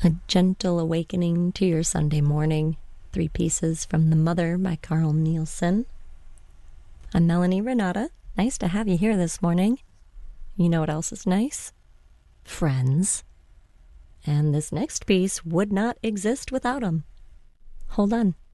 A Gentle Awakening to Your Sunday Morning. 3 pieces from The Mother by Carl Nielsen. I'm Melanie Renata. Nice to have you here this morning. You know what else is nice? Friends. And this next piece would not exist without them. Hold on.